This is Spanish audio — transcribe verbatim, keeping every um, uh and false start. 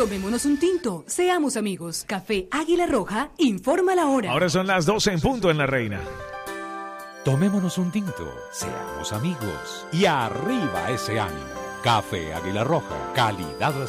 Tomémonos un tinto, seamos amigos. Café Águila Roja, informa la hora. Ahora son las doce en punto en La Reina. Tomémonos un tinto, seamos amigos. Y arriba ese ánimo. Café Águila Roja, calidad